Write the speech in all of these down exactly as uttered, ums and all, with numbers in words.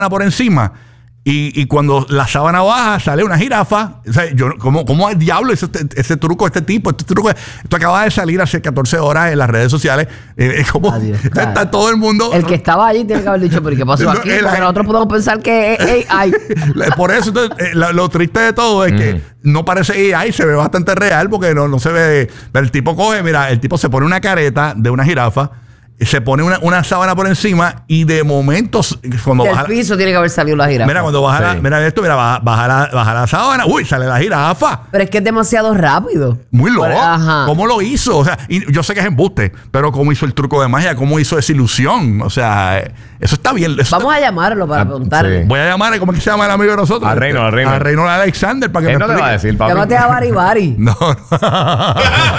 por encima. Y, y cuando la sábana baja, sale una jirafa. O sea, yo, ¿cómo, cómo el diablo ese, ese truco, este tipo? Este truco, esto acaba de salir hace catorce horas en las redes sociales. Eh, como, Adiós, está todo el mundo. El que estaba allí tiene que haber dicho, pero ¿qué pasó aquí? No, el, Porque nosotros podemos pensar que es A I. Por eso, entonces, eh, lo, lo triste de todo es que mm. no parece A I, se ve bastante real porque no, no se ve. Pero el tipo coge, mira, el tipo se pone una careta de una jirafa. Se pone una, una sábana por encima y de momento cuando del baja piso tiene que haber salido la jirafa. Mira, cuando baja sí. la, mira esto, mira, baja, baja, la, baja la sábana, uy, sale la jirafa. Pero es que es demasiado rápido. Muy loco. Ajá. ¿Cómo lo hizo? O sea, y yo sé que es embuste, pero cómo hizo el truco de magia, cómo hizo esa ilusión. O sea, eso está bien. Eso Vamos está... a llamarlo para Ah, preguntarle. sí. Voy a llamar, ¿cómo es que se llama el amigo de nosotros? A Reino, a Reino. A Reino Alexander para que Él me no te explique. va a decir, papi. Llámate a Bari Bari. No, no.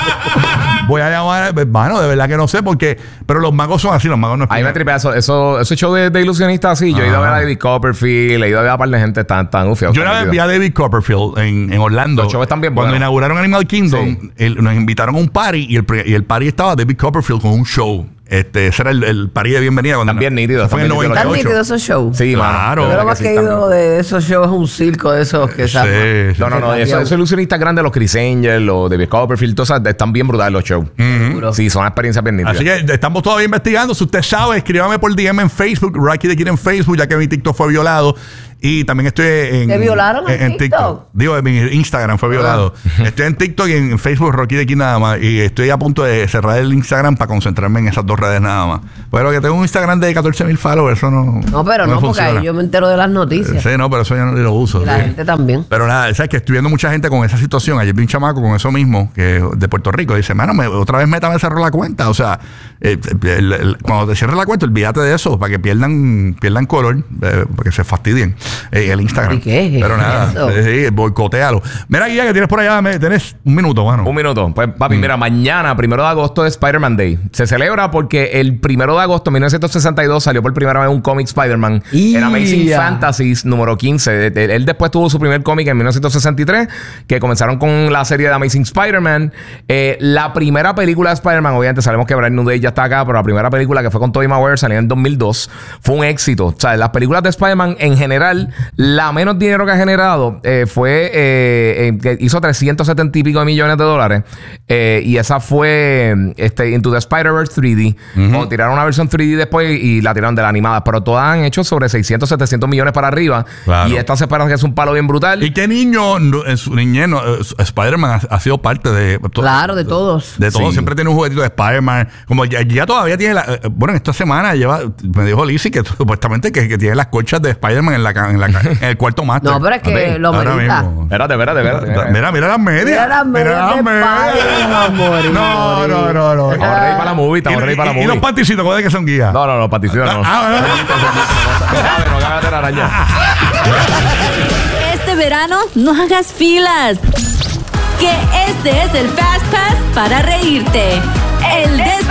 Voy a llamar, hermano, de verdad que no sé, porque, pero los magos son así, los magos no Ahí me explican. tripea eso, eso, ese show de, de ilusionistas así. Yo he ido a ver a David Copperfield, he ido a ver a un par de gente tan, tan ufiados. Yo una vez vi a David Copperfield en, en Orlando. Los shows están bien Cuando buenos. inauguraron Animal Kingdom, Sí. el, nos invitaron a un party y el, pre- y el party estaba David Copperfield con un show. Este, ese era el, el party de bienvenida. Cuando También nítido, fue en el también nítido. ¿Están noventa y ocho. nítidos esos shows? Sí, Claro. mano. Yo lo De más verdad que he sí, ido están- de esos shows es un circo de esos que Sí, se sí. No, no, no. Se Esos rapeó. esos ilusionistas grandes, los Chris Angel, los David Copperfield, todos esos, están bien brutales los shows. Seguro. Sí, son experiencias bien nítidas. Así que estamos todavía investigando. Si usted sabe, escríbame por D M en Facebook, Rocky de Kid en Facebook, ya que mi TikTok fue violado. Y también estoy en... ¿Te violaron en TikTok? Digo, en mi Instagram fue violado. Estoy en TikTok y en Facebook, Rocky de Kid nada más. Y estoy a punto de cerrar el Instagram para concentrarme en esas dos redes nada más. Pero que tengo un Instagram de catorce mil followers, eso no No, pero no, porque funciona. ahí yo me entero de las noticias. Sí, no, pero eso ya no lo uso. Y la sí. gente también. Pero nada, sabes que estoy viendo mucha gente con esa situación. Ayer vi un chamaco con eso mismo, que de Puerto Rico. Dice, mano, me, otra vez Meta me cerró la cuenta. O sea, eh, el- el- cuando te cierre la cuenta, olvídate de eso, para que pierdan, pierdan color, eh, para que se fastidien eh, el Instagram. ¿Y qué es Pero nada, eso? eh, sí, boicotealo. Mira, Guía, que tienes por allá, me, tenés un minuto, mano. Un minuto. Pues, papi, mira, mañana, primero de agosto, es Spider-Man Day. Se celebra porque el primero de agosto de mil novecientos sesenta y dos salió por primera vez un cómic Spider-Man ¡Ya! en Amazing Fantasy número quince. Él, él después tuvo su primer cómic en mil novecientos sesenta y tres, que comenzaron con la serie de Amazing Spider-Man. Eh, la primera película de Spider-Man, obviamente sabemos que Brand New Day ya está acá, pero la primera película, que fue con Tobey Maguire, salió en dos mil dos, fue un éxito. O sea, las películas de Spider-Man en general, la menos dinero que ha generado eh, fue eh, eh, que hizo trescientos setenta y pico de millones de dólares. Eh, y esa fue este, Into the Spider-Verse tres D. O tiraron una versión tres D después y la tiraron de la animada. Pero todas han hecho sobre seiscientos, setecientos millones para arriba. Claro. Y esta se espera que es un palo bien brutal. ¿Y qué niño no, en su niñez no, eh, Spider-Man ha, ha sido parte de... to- Claro, de todos. De todo, Sí. siempre tiene un juguetito de Spider-Man. Como ya, ya todavía tiene la, eh, bueno, esta semana lleva, me dijo Lizzy que supuestamente que, que tiene las colchas de Spider-Man en la ca- en, la, ca- en el cuarto máster. No, pero es que Papi, lo ahora merita. mismo. Espérate, espérate, espérate. Mira, mira las medias. Mira las medias de Spider-Man, morir, No, morir. no, no, no. Estamos ready para la movie, estamos Y- ready para la y, y movie. los panticitos, ¿cuál es que son guías? No, no, no, paticidas no. Ah, ¿verdad? No, no, cágate la araña. Este verano no hagas filas. Que este es el Fast Pass para reírte. El Despelote.